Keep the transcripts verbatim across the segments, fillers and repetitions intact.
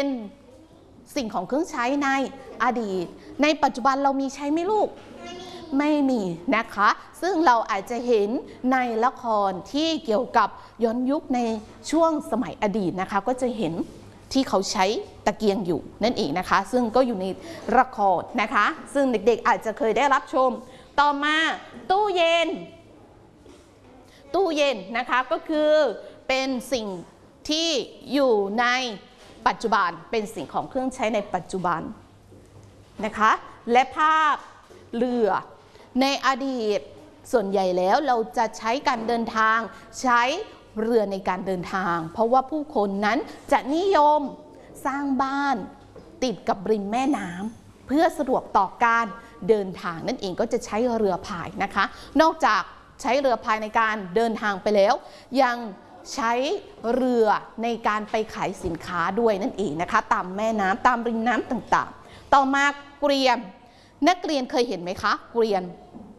เป็นสิ่งของเครื่องใช้ในอดีตในปัจจุบันเรามีใช้ไหมลูกไม่มีนะคะซึ่งเราอาจจะเห็นในละครที่เกี่ยวกับย้อนยุคในช่วงสมัยอดีตนะคะก็จะเห็นที่เขาใช้ตะเกียงอยู่นั่นเองนะคะซึ่งก็อยู่ในละครนะคะซึ่งเด็กๆอาจจะเคยได้รับชมต่อมาตู้เย็นตู้เย็นนะคะก็คือเป็นสิ่งที่อยู่ในปัจจุบันเป็นสิ่งของเครื่องใช้ในปัจจุบันนะคะและภาพเรือในอดีตส่วนใหญ่แล้วเราจะใช้การเดินทางใช้เรือในการเดินทางเพราะว่าผู้คนนั้นจะนิยมสร้างบ้านติดกับริมแม่น้ำเพื่อสะดวกต่อการเดินทางนั่นเองก็จะใช้เรือพายนะคะนอกจากใช้เรือพายในการเดินทางไปแล้วยังใช้เรือในการไปขายสินค้าด้วยนั่นเองนะคะตามแม่น้ำตามริมน้ำต่างๆต่อมาเกวียนนักเรียนเคยเห็นไหมคะเกวียน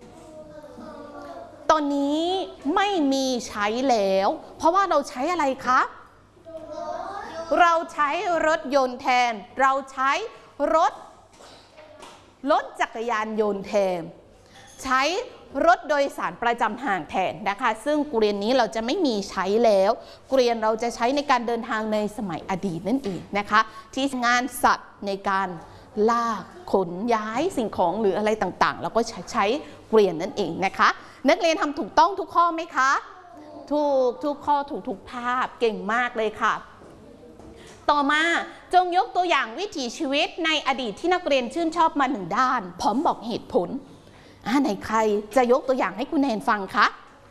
ตอนนี้ไม่มีใช้แล้วเพราะว่าเราใช้อะไรคะเราใช้รถยนต์แทนเราใช้รถรถจักรยานยนต์แทนใช้รถโดยสารประจำทางแทนนะคะซึ่งเกวียนนี้เราจะไม่มีใช้แล้วเกวียนเราจะใช้ในการเดินทางในสมัยอดีตนั่นเองนะคะที่งานสัตว์ในการลากขนย้ายสิ่งของหรืออะไรต่างๆแล้วก็ใช้ใช้เกวียนนั่นเองนะคะนักเรียนทำถูกต้องทุกข้อไหมคะถูกทุกข้อถูกทุกภาพเก่งมากเลยค่ะต่อมาจงยกตัวอย่างวิถีชีวิตในอดีตที่นักเรียนชื่นชอบมาหนึ่งด้านพร้อมบอกเหตุผลอ่าไหนใครจะยกตัวอย่างให้คุณแนนฟังคะ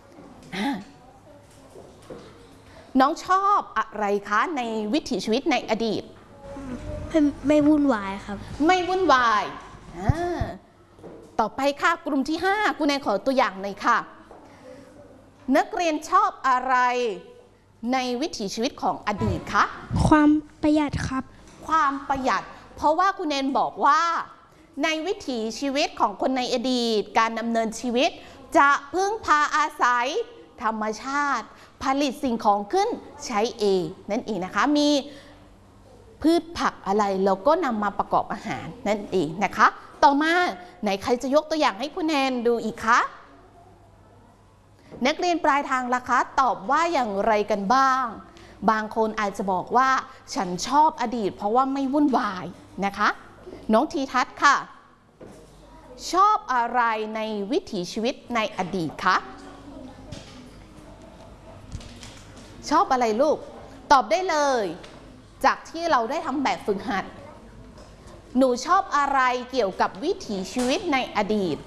น้องชอบอะไรคะในวิถีชีวิตในอดีตไม่วุ่นวายครับไม่วุ่นวายต่อไปค่ะกลุ่มที่ห้าคุณแนนขอตัวอย่างหน่อยค่ะนักเรียนชอบอะไรในวิถีชีวิตของอดีตคะความประหยัดครับความประหยัดเพราะว่าคุณแนนบอกว่าในวิถีชีวิตของคนในอดีตการดำเนินชีวิตจะพึ่งพาอาศัยธรรมชาติผลิตสิ่งของขึ้นใช้เองนั่นเองนะคะมีพืชผักอะไรเราก็นำมาประกอบอาหารนั่นเองนะคะต่อมาไหนใครจะยกตัวอย่างให้คุณแนนดูอีกคะนักเรียนปลายทางล่ะคะตอบว่าอย่างไรกันบ้างบางคนอาจจะบอกว่าฉันชอบอดีตเพราะว่าไม่วุ่นวายนะคะน้องทีทัศน์ค่ะชอบอะไรในวิถีชีวิตในอดีตคะชอบอะไรลูกตอบได้เลยจากที่เราได้ทำแบบฝึกหัดหนูชอบอะไรเกี่ยวกับวิถีชีวิตในอดีต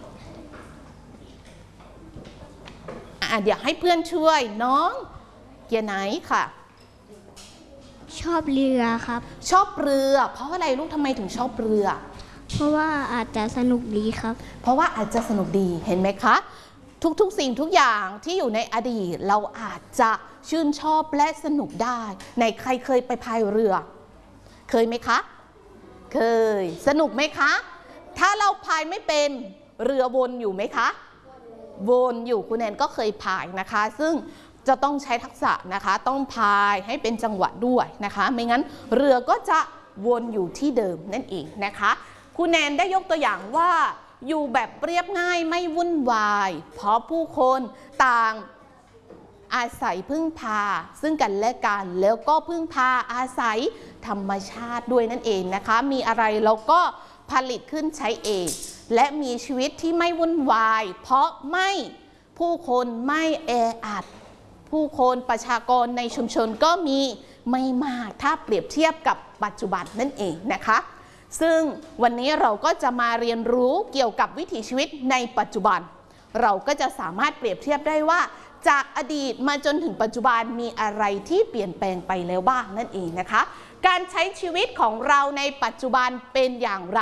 อ่ะเดี๋ยวให้เพื่อนช่วยน้องเกียร์ไหนค่ะชอบเรือครับชอบเรือเพราะอะไรลูกทำไมถึงชอบเรือเพราะว่าอาจจะสนุกดีครับเพราะว่าอาจจะสนุกดีเห็นไหมคะทุกๆสิ่งทุกอย่างที่อยู่ในอดีตเราอาจจะชื่นชอบและสนุกได้ไหนใครเคยไปพายเรือเคยไหมคะเคยสนุกไหมคะถ้าเราพายไม่เป็นเรือวนอยู่ไหมคะวนอยู่คุณแนนก็เคยพายนะคะซึ่งจะต้องใช้ทักษะนะคะต้องพายให้เป็นจังหวะด้วยนะคะไม่งั้นเรือก็จะวนอยู่ที่เดิมนั่นเองนะคะคุณแนนได้ยกตัวอย่างว่าอยู่แบบเรียบง่ายไม่วุ่นวายเพราะผู้คนต่างอาศัยพึ่งพาซึ่งกันและกันแล้วก็พึ่งพาอาศัยธรรมชาติด้วยนั่นเองนะคะมีอะไรเราก็ผลิตขึ้นใช้เองและมีชีวิตที่ไม่วุ่นวายเพราะไม่ผู้คนไม่แออัดผู้คนประชากรในชุมชนก็มีไม่มากถ้าเปรียบเทียบกับปัจจุบันนั่นเองนะคะซึ่งวันนี้เราก็จะมาเรียนรู้เกี่ยวกับวิถีชีวิตในปัจจุบันเราก็จะสามารถเปรียบเทียบได้ว่าจากอดีตมาจนถึงปัจจุบันมีอะไรที่เปลี่ยนแปลงไปแล้วบ้างนั่นเองนะคะการใช้ชีวิตของเราในปัจจุบันเป็นอย่างไร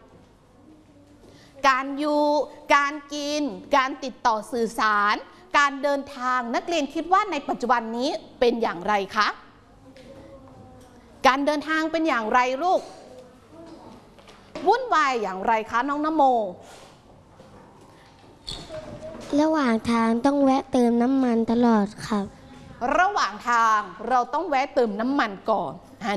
การอยู่การกินการติดต่อสื่อสารการเดินทางนักเรียนคิดว่าในปัจจุบันนี้เป็นอย่างไรคะการเดินทางเป็นอย่างไรลูกวุ่นวายอย่างไรคะน้องนโมระหว่างทางต้องแวะเติมน้ำมันตลอดครับระหว่างทางเราต้องแวะเติมน้ำมันก่อน